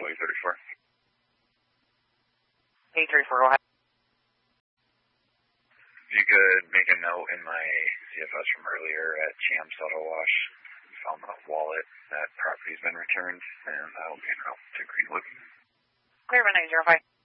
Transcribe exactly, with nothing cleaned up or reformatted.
eight thirty-four. eight thirty-four, go ahead. If you could make a note in my C F S from earlier at Champs Auto Wash, found the wallet. That property's been returned, and I'll be en route to Greenwood. Clear one nine zero five.